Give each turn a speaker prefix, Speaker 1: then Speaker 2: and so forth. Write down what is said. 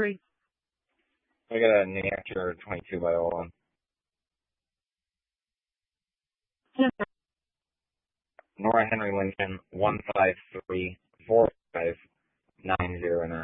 Speaker 1: I got a New Hampshire 22 by 01. Nora Henry Lincoln 15345 909.